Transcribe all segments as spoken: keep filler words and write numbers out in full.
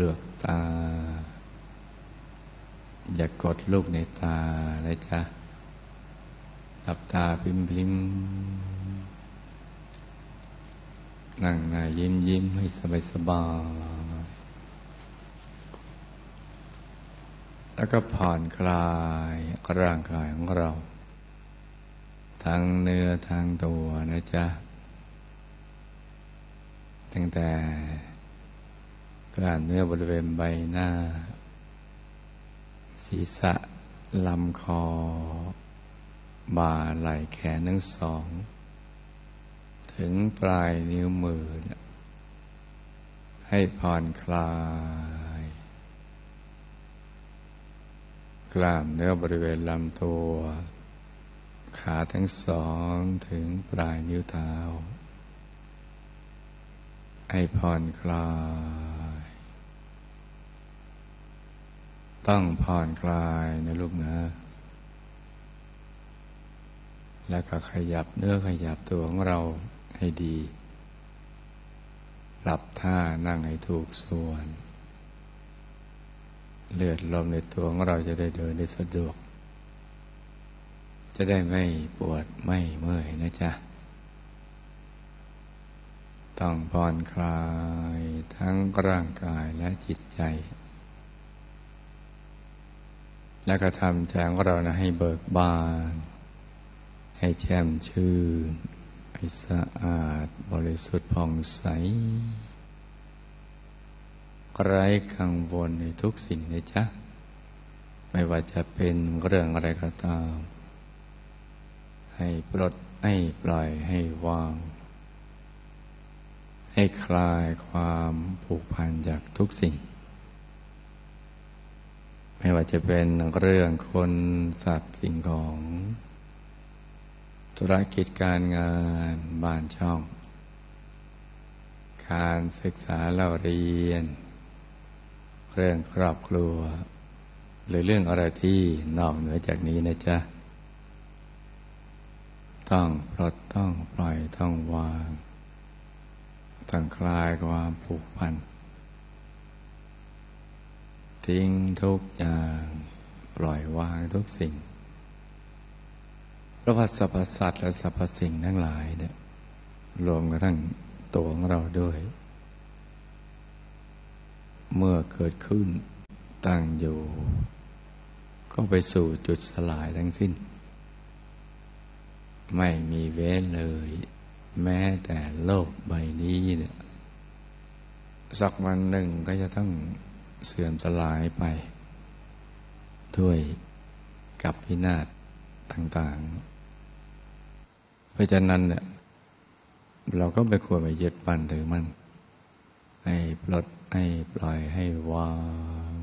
ลือกตาอย่ากดลูกในตานะจ๊ะหลับตาพริมๆนั่งหน้ายิ้มยิ้มให้สบายสบายแล้วก็ผ่อนคลายร่างกายของเราทั้งเนื้อทั้งตัวนะจ๊ะตั้งแต่กล้ามเนื้อบริเวณใบหน้าศีรษะลำคอบ่าไหล่แขนทั้งสองถึงปลายนิ้วมือให้ผ่อนคลายกล้ามเนื้อบริเวณลำตัวขาทั้งสองถึงปลายนิ้วเท้าให้ผ่อนคลายต้องผ่อนคลายนะลูกนะแล้วก็ขยับเนื้อขยับตัวของเราให้ดีปรับท่านั่งให้ถูกส่วนเลือดลมในตัวของเราจะได้เดินได้สะดวกจะได้ไม่ปวดไม่เมื่อยนะจ๊ะต้องผ่อนคลายทั้งร่างกายและจิตใจแล้วก็ทำใจของเรานะให้เบิกบานให้แช่มชื่นให้สะอาดบริสุทธิ์ผ่องใสไร้กังวลในทุกสิ่งนะจ๊ะไม่ว่าจะเป็นเรื่องอะไรก็ตามให้ปลดให้ปล่อยให้วางให้คลายความผูกพันจากทุกสิ่งไม่ว่าจะเป็นเรื่องคนสัตว์สิ่งของธุรกิจการงานบ้านช่องการศึกษาเล่าเรียนเรื่องครอบครัวหรือเรื่องอะไรที่นอกเหนือจากนี้นะจ๊ะต้องปลดต้องปล่อยต้องวางต้องคลายความผูกพันทิ้งทุกอย่างปล่อยวางทุกสิ่งเพราะว่าสรรพสัตว์และสรรพสิ่งทั้งหลายเนี่ยรวมกระทั่งตัวของเราด้วยเมื่อเกิดขึ้นตั้งอยู่ก็ไปสู่จุดสลายทั้งสิ้นไม่มีเว้นเลยแม้แต่โลกใบนี้เนี่ยสักวันหนึ่งก็จะต้องเสื่อมสลายไปด้วยกับพินาศต่างๆเพราะฉะนั้นเนี่ยเราก็ไม่ควรไปยึดมั่นถือมั่นให้ปลดให้ปล่อยให้วาง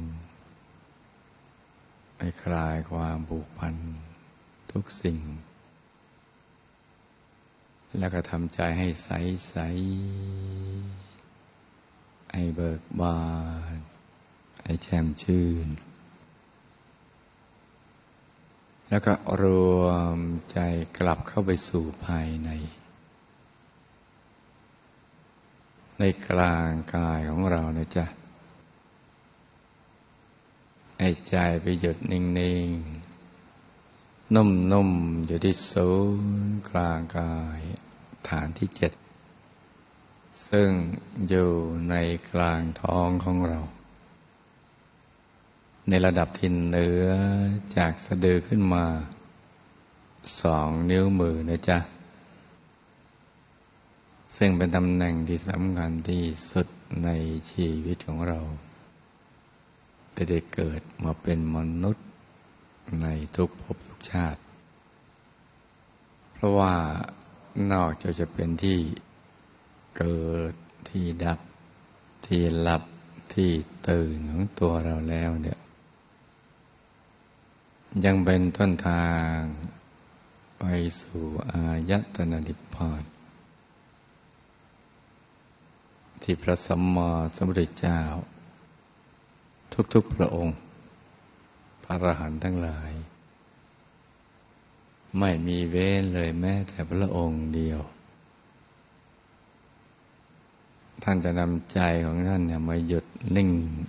ให้คลายความผูกพันทุกสิ่งแล้วก็ทำใจให้ใสใสให้เบิกบานให้แช่มชื่นแล้วก็รวมใจกลับเข้าไปสู่ภายในในกลางกายของเรานะจ๊ะให้ใจไปหยุดนิ่งๆนุ่มๆอยู่ที่ศูนย์กลางกายฐานที่เจ็ดซึ่งอยู่ในกลางท้องของเราในระดับที่เหนือจากสะดือขึ้นมาสองนิ้วมือนะจ๊ะซึ่งเป็นตำแหน่งที่สำคัญที่สุดในชีวิตของเราที่ได้เกิดมาเป็นมนุษย์ในทุกภพทุกชาติเพราะว่านอกจากจะเป็นที่เกิดที่ดับที่หลับที่ตื่นของตัวเราแล้วเนี่ยยังเป็นต้นทางไปสู่อายตนะนิพพานที่พระสัมมาสัมพุทธเจ้าทุกๆพระองค์พระอรหันต์ทั้งหลายไม่มีเว้นเลยแม้แต่พระองค์เดียวท่านจะนำใจของท่านเนี่ยมาหยุดนิ่ง